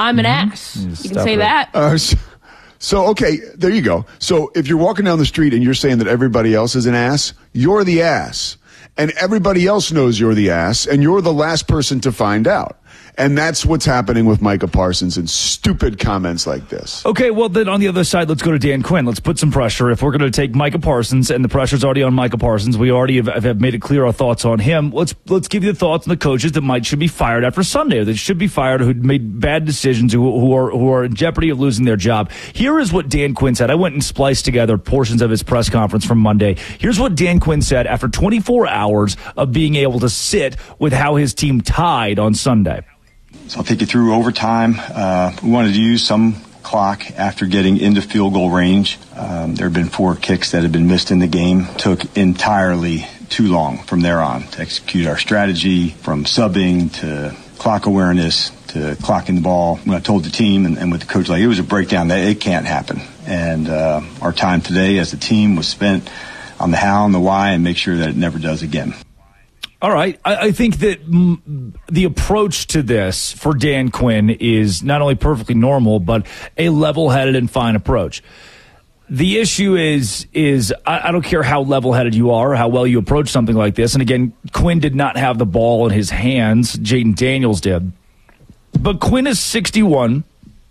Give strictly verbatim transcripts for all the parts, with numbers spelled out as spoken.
I'm an mm-hmm. ass. You, you can say it. that. Uh, so, so, okay, there you go. So if you're walking down the street and you're saying that everybody else is an ass, you're the ass. And everybody else knows you're the ass, and you're the last person to find out. And that's what's happening with Micah Parsons and stupid comments like this. Okay, well, then on the other side, let's go to Dan Quinn. Let's put some pressure. If we're going to take Micah Parsons, and the pressure's already on Micah Parsons, we already have, have made it clear our thoughts on him. Let's let's give you the thoughts on the coaches that might should be fired after Sunday, or that should be fired, who made bad decisions, who, who are who are in jeopardy of losing their job. Here is what Dan Quinn said. I went and spliced together portions of his press conference from Monday. Here's what Dan Quinn said after twenty-four hours of being able to sit with how his team tied on Sunday. So I'll take you through overtime. Uh, we wanted to use some clock after getting into field goal range. Um, there have been four kicks that have been missed in the game. Took entirely too long from there on to execute our strategy, from subbing to clock awareness to clocking the ball. When I told the team and, and with the coach, like, it was a breakdown that it can't happen. And uh, our time today as a team was spent on the how and the why, and make sure that it never does again. All right. I, I think that m- the approach to this for Dan Quinn is not only perfectly normal, but a level-headed and fine approach. The issue is, is I, I don't care how level-headed you are, or how well you approach something like this. And again, Quinn did not have the ball in his hands. Jaden Daniels did. But Quinn is sixty-one,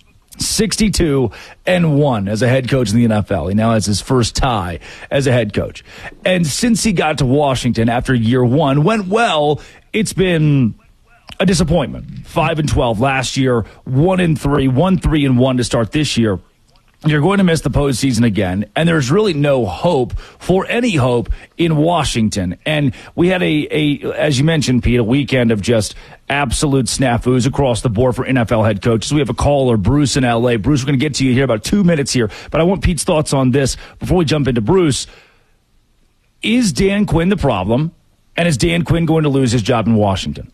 sixty-two, and one as a head coach in the N F L. He now has his first tie as a head coach. And since he got to Washington after year one, went well, it's been a disappointment. five and twelve last year, one and three, one, three, and one to start this year. You're going to miss the postseason again, and there's really no hope for any hope in Washington. And we had a, a as you mentioned, Pete, a weekend of just absolute snafus across the board for N F L head coaches. We have a caller, Bruce in L A. Bruce, we're going to get to you here about two minutes here, but I want Pete's thoughts on this before we jump into Bruce. Is Dan Quinn the problem, and is Dan Quinn going to lose his job in Washington?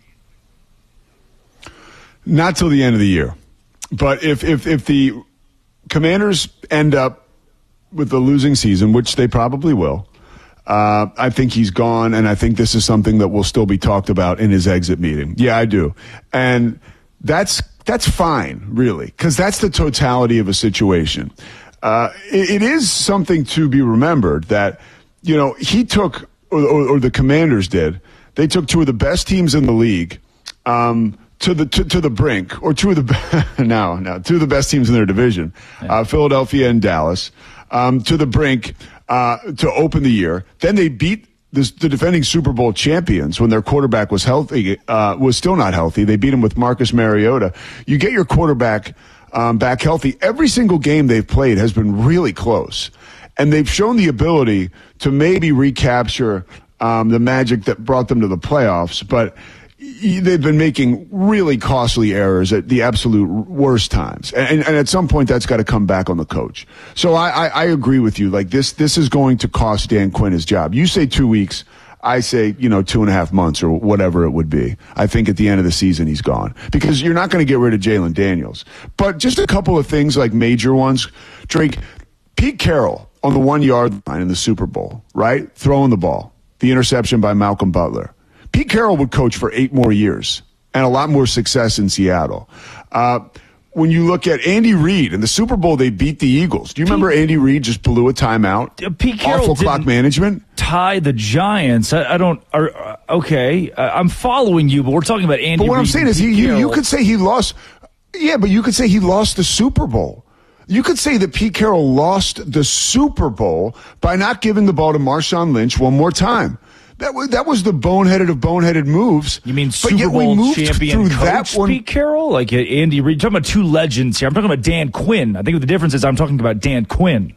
Not till the end of the year. But if if if the Commanders end up with the losing season, which they probably will, uh, I think he's gone, and I think this is something that will still be talked about in his exit meeting. Yeah, I do. And that's that's fine, really, because that's the totality of a situation. Uh, it, it is something to be remembered that, you know, he took, or, or, or the Commanders did, they took two of the best teams in the league, um, to the to, to the brink, or two of the now now two of the best teams in their division, uh, Philadelphia and Dallas, um, to the brink uh, to open the year. Then they beat this, the defending Super Bowl champions when their quarterback was healthy, uh, was still not healthy. They beat him with Marcus Mariota. You get your quarterback um, back healthy. Every single game they've played has been really close, and they've shown the ability to maybe recapture um, the magic that brought them to the playoffs, but they've been making really costly errors at the absolute worst times. And, and at some point, that's got to come back on the coach. So I, I, I agree with you. Like, this, this is going to cost Dan Quinn his job. You say two weeks. I say, you know, two and a half months or whatever it would be. I think at the end of the season, he's gone. Because you're not going to get rid of Jalen Daniels. But just a couple of things, like major ones. Drake, Pete Carroll on the one-yard line in the Super Bowl, right? Throwing the ball. The interception by Malcolm Butler. Pete Carroll would coach for eight more years and a lot more success in Seattle. Uh, when you look at Andy Reid in the Super Bowl, they beat the Eagles. Do you Pete, remember Andy Reid just blew a timeout? Uh, Pete Carroll Awful clock management. Tie the Giants. I, I don't. Are, uh, okay, uh, I'm following you, but we're talking about Andy. But what Reid I'm saying is, he, you, you could say he lost. Yeah, but you could say he lost the Super Bowl. You could say that Pete Carroll lost the Super Bowl by not giving the ball to Marshawn Lynch one more time. That was, that was the boneheaded of boneheaded moves. You mean Super Bowl champion coach that one. Pete Carroll? Like uh, Andy Reid? You're talking about two legends here. I'm talking about Dan Quinn. I think the difference is I'm talking about Dan Quinn.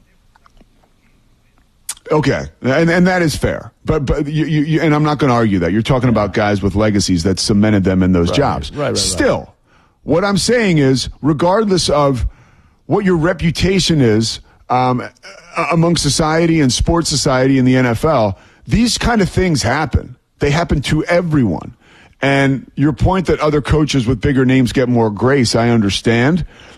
Okay, and and that is fair. But but you, you, you and I'm not going to argue that. You're talking about guys with legacies that cemented them in those right, jobs. Right, right, Still, right. what I'm saying is, regardless of what your reputation is um, among society and sports society in the N F L, these kind of things happen. They happen to everyone. And your point that other coaches with bigger names get more grace, I understand. But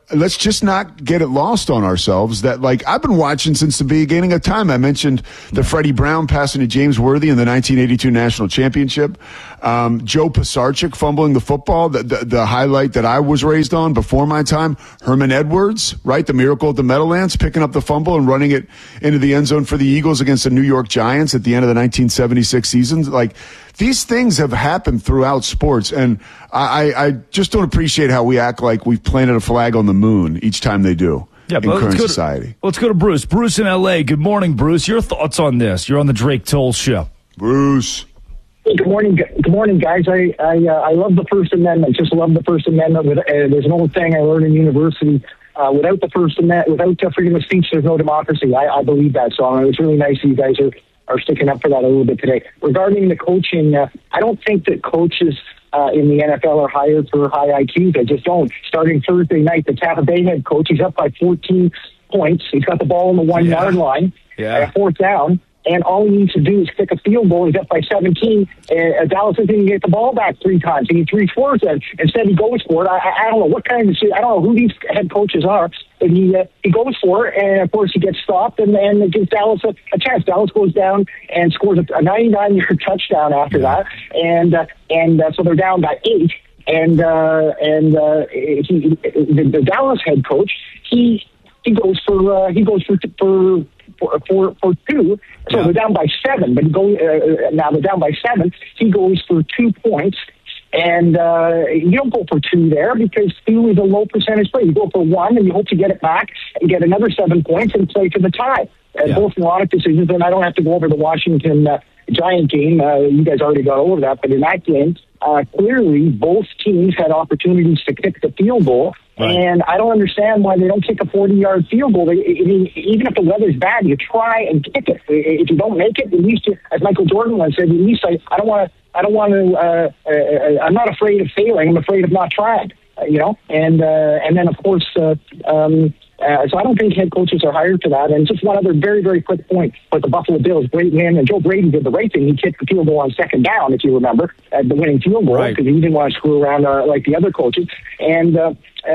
let's just not get it lost on ourselves that, like, I've been watching since the beginning of time. I mentioned the Freddie Brown passing to James Worthy in the nineteen eighty-two National Championship. Um, Joe Pisarcik fumbling the football, the, the, the highlight that I was raised on before my time. Herman Edwards, right, the miracle at the Meadowlands, picking up the fumble and running it into the end zone for the Eagles against the New York Giants at the end of the nineteen seventy-six season. Like, these things have happened throughout sports, and I, I just don't appreciate how we act like we've planted a flag on the moon each time they do yeah, in current to, society. Let's go to Bruce. Bruce in L A. Good morning, Bruce. Your thoughts on this? You're on the Drake Toll Show. Bruce. Hey, good morning, good morning, guys. I I, uh, I love the First Amendment. Just love the First Amendment. With, uh, there's an old thing I learned in university. Uh, without the First Amendment, without uh, freedom of speech, there's no democracy. I, I believe that. So uh, it's really nice that you guys are, are sticking up for that a little bit today. Regarding the coaching, uh, I don't think that coaches uh, in the N F L are hired for high I Qs. I just don't. Starting Thursday night, the Tampa Bay head coach, he's up by fourteen points. He's got the ball on the one-yard yeah. line yeah. at fourth down. And all he needs to do is kick a field goal. He's up by seventeen. Uh, Dallas doesn't get the ball back three times. He needs three fours, and instead he goes for it. I, I don't know what kind of I don't know who these head coaches are, but he uh, he goes for it, and of course he gets stopped, and then it gives Dallas a, a chance. Dallas goes down and scores a ninety-nine yard touchdown after that, and uh, and uh, so they're down by eight. And uh, and uh, he, the, the Dallas head coach, he he goes for uh, he goes for for. For, for for two, so yeah. they're down by seven. But go, uh, now they're down by seven. He goes for two points, and uh, you don't go for two there because two is a low percentage play. You go for one, and you hope to get it back and get another seven points and play for the tie. Uh, yeah. Both moronic decisions, and I don't have to go over the Washington uh, Giant game. Uh, you guys already got over that, but in that game, uh, clearly both teams had opportunities to kick the field goal. Right. And I don't understand why they don't kick a forty-yard field goal. I mean, even if the weather's bad, you try and kick it. If you don't make it, at least, you, as Michael Jordan once said, at least I, I don't want to. I don't want to. Uh, uh, I'm not afraid of failing. I'm afraid of not trying. Uh, you know, and uh, and then of course, uh, um, uh, so I don't think head coaches are hired for that. And just one other very very quick point: but the Buffalo Bills, great win, and Joe Brady did the right thing. He kicked the field goal on second down, if you remember, at the winning field goal, because right. he didn't want to screw around uh, like the other coaches. And uh, uh,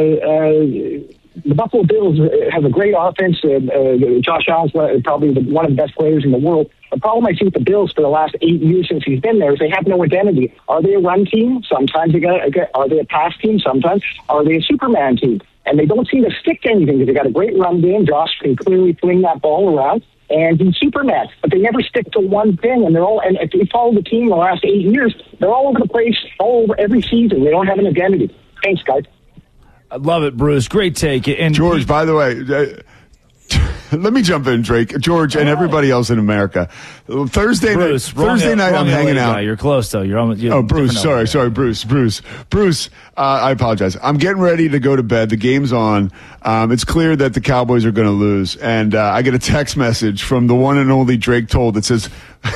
uh, the Buffalo Bills have a great offense. Uh, uh, Josh Allen's probably the, one of the best players in the world. The problem I see with the Bills for the last eight years since he's been there is they have no identity. Are they a run team? Sometimes they got. Are they a pass team? Sometimes. Are they a Superman team? And they don't seem to stick to anything because they got a great run game. Josh can clearly fling that ball around, and he's Superman. But they never stick to one thing. And they're all. And if you follow the team the last eight years, they're all over the place, all over every season. They don't have an identity. Thanks, guys. I love it, Bruce. Great take. And George, by the way, uh, let me jump in, Drake. George, and everybody else in America. Thursday Bruce, night, Thursday night, I'm hanging out. Guy. You're close, though. You're on. You're oh, Bruce. Sorry, sorry, Bruce. Bruce. Bruce. Uh, I apologize. I'm getting ready to go to bed. The game's on. Um, it's clear that the Cowboys are going to lose, and uh, I get a text message from the one and only Drake Toll that says,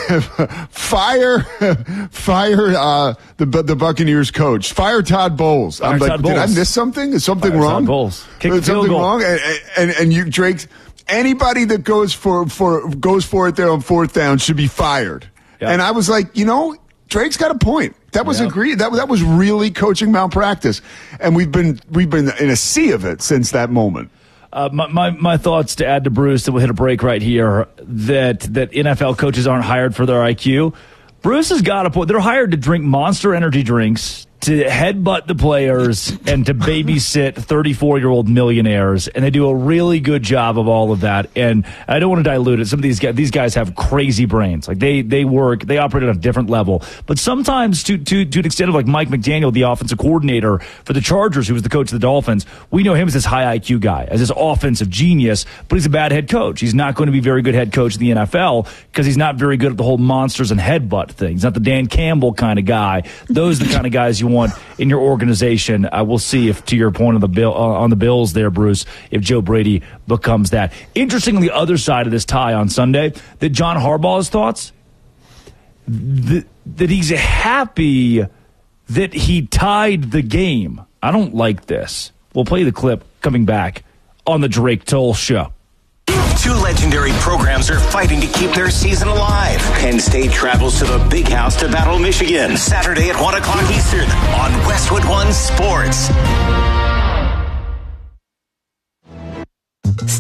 "Fire, fire uh, the the Buccaneers coach. Fire Todd Bowles." Fire I'm like, Todd did Bowles. I miss something? Is something Fire wrong? Todd Bowles. Kick Is something goal. wrong? And, and and you, Drake. Anybody that goes for, for goes for it there on fourth down should be fired. Yep. And I was like, you know, Drake's got a point. That was yep. agreed. That that was really coaching malpractice, and we've been we've been in a sea of it since that moment. Uh, my, my my thoughts to add to Bruce, that we'll hit a break right here. That that N F L coaches aren't hired for their I Q. Bruce has got a point. They're hired to drink Monster Energy drinks, to headbutt the players, and to babysit thirty-four-year-old millionaires, and they do a really good job of all of that. And I don't want to dilute it. Some of these guys, these guys have crazy brains. Like they, they work, they operate on a different level. But sometimes, to to to an extent of like Mike McDaniel, the offensive coordinator for the Chargers, who was the coach of the Dolphins, we know him as this high I Q guy, as this offensive genius. But he's a bad head coach. He's not going to be a very good head coach in the N F L because he's not very good at the whole monsters and headbutt thing. He's not the Dan Campbell kind of guy. Those are the kind of guys you want in your organization. Uh, we'll see if, to your point on the bill uh, on the Bills there, Bruce, if Joe Brady becomes that. Interesting, on the other side of this tie on Sunday, that John Harbaugh's thoughts, that, that he's happy that he tied the game. I don't like this. We'll play the clip coming back on the Drake Toll Show. Two legendary programs are fighting to keep their season alive. Penn State travels to the Big House to battle Michigan Saturday. Saturday at one o'clock Eastern on Westwood One Sports.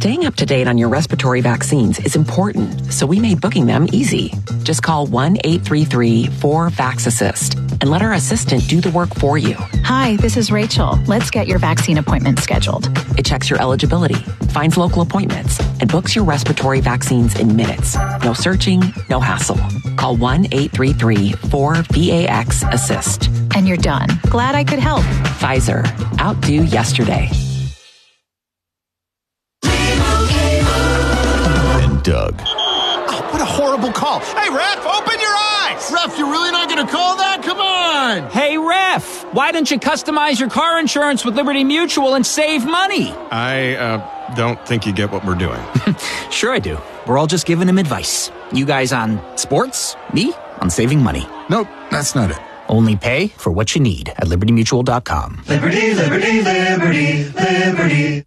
Staying up to date on your respiratory vaccines is important, so we made booking them easy. Just call one eight three three four vax assist and let our assistant do the work for you. Hi, this is Rachel. Let's get your vaccine appointment scheduled. It checks your eligibility, finds local appointments, and books your respiratory vaccines in minutes. No searching, no hassle. Call one eight three three four V A X assist. And you're done. Glad I could help. Pfizer. Outdo yesterday. And Doug. Oh, what a horrible call. Hey, ref, open your eyes. Ref, you're really not going to call that? Come on. Hey, ref, why don't you customize your car insurance with Liberty Mutual and save money? I uh, don't think you get what we're doing. Sure I do. We're all just giving him advice. You guys on sports, me on saving money. Nope, that's not it. Only pay for what you need at liberty mutual dot com. Liberty, liberty, liberty, liberty.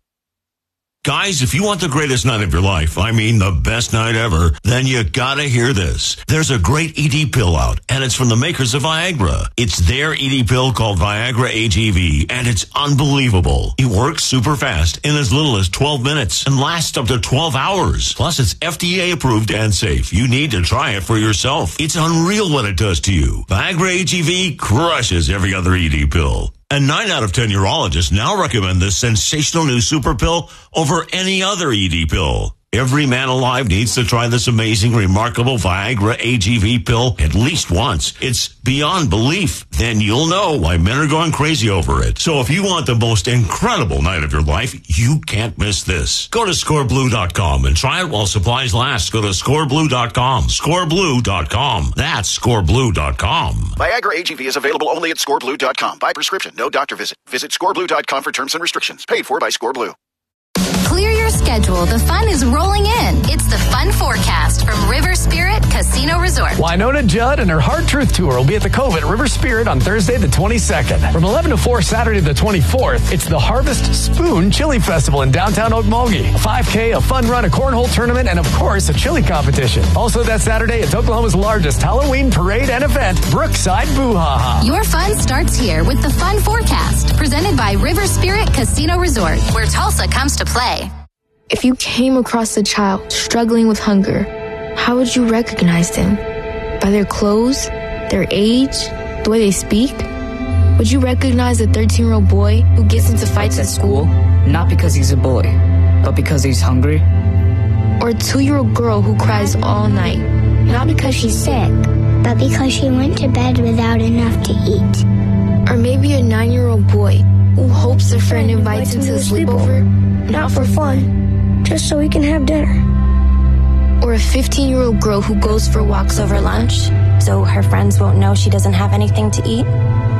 Guys, if you want the greatest night of your life, I mean the best night ever, then you gotta hear this. There's a great E D pill out, and it's from the makers of Viagra. It's their E D pill called Viagra A G V, and it's unbelievable. It works super fast in as little as twelve minutes and lasts up to twelve hours. Plus, it's F D A approved and safe. You need to try it for yourself. It's unreal what it does to you. Viagra A G V crushes every other E D pill. And nine out of ten urologists now recommend this sensational new super pill over any other E D pill. Every man alive needs to try this amazing, remarkable Viagra A G V pill at least once. It's beyond belief. Then you'll know why men are going crazy over it. So if you want the most incredible night of your life, you can't miss this. Go to score blue dot com and try it while supplies last. Go to score blue dot com. score blue dot com. That's score blue dot com. Viagra A G V is available only at score blue dot com. By prescription, no doctor visit. Visit score blue dot com for terms and restrictions. Paid for by ScoreBlue. Clear your schedule. The fun is rolling in. It's the Fun Forecast from River Spirit Casino Resort. Winona Judd and her Hard Truth Tour will be at the Cove at River Spirit on Thursday the twenty-second. From eleven to four Saturday the twenty-fourth, it's the Harvest Spoon Chili Festival in downtown Okmulgee. A five K, a fun run, a cornhole tournament, and of course, a chili competition. Also that Saturday, it's Oklahoma's largest Halloween parade and event, Brookside Boo-Ha-Ha. Your fun starts here with the Fun Forecast, presented by River Spirit Casino Resort, where Tulsa comes to play. If you came across a child struggling with hunger, how would you recognize them? By their clothes, their age, the way they speak? Would you recognize a thirteen-year-old boy who gets into fights at school? Not because he's a boy, but because he's hungry? Or a two-year-old girl who cries all night? Not because she's sick, but because she went to bed without enough to eat. Or maybe a nine-year-old boy who hopes their friend invites him to a sleepover, not for fun, just so he can have dinner. Or a fifteen-year-old girl who goes for walks over lunch, so her friends won't know she doesn't have anything to eat.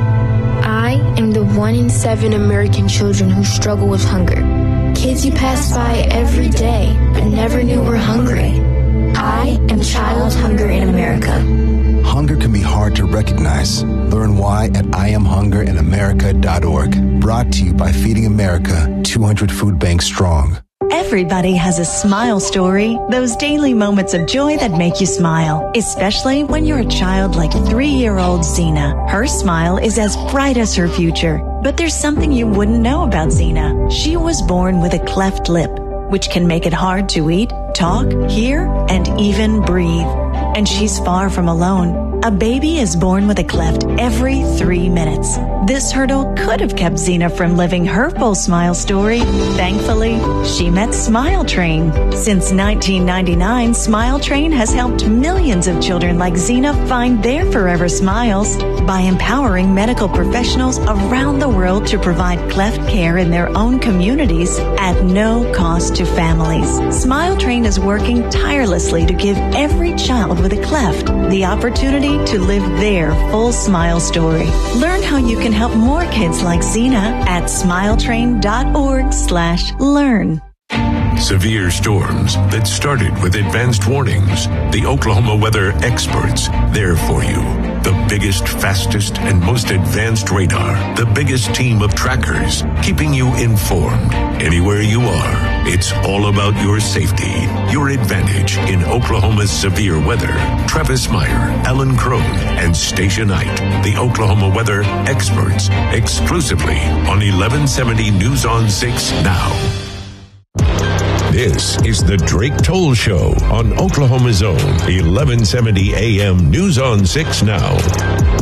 I am the one in seven American children who struggle with hunger. Kids you pass by every day, but never knew were hungry. I am child hunger in America. Hunger can be hard to recognize. Learn why at I am hunger in america dot org. Brought to you by Feeding America, two hundred food banks strong. Everybody has a smile story, those daily moments of joy that make you smile, especially when you're a child like three-year-old Xena. Her smile is as bright as her future, but there's something you wouldn't know about Xena. She was born with a cleft lip, which can make it hard to eat, talk, hear, and even breathe. And she's far from alone. A baby is born with a cleft every three minutes. This hurdle could have kept Xena from living her full smile story. Thankfully, she met Smile Train. Since nineteen ninety-nine, Smile Train has helped millions of children like Xena find their forever smiles by empowering medical professionals around the world to provide cleft care in their own communities at no cost to families. Smile Train is working tirelessly to give every child with a cleft the opportunity to live their full smile story. Learn how you can help more kids like Xena at smiletrain.org slash learn. Severe storms that started with advanced warnings. The Oklahoma weather experts, there for you. The biggest, fastest, and most advanced radar. The biggest team of trackers, keeping you informed anywhere you are. It's all about your safety, your advantage in Oklahoma's severe weather. Travis Meyer, Ellen Crone, and Stacia Knight, the Oklahoma weather experts, exclusively on eleven seventy News on six now. This is the Drake Toll Show on Oklahoma's Own eleven seventy A M News on six Now.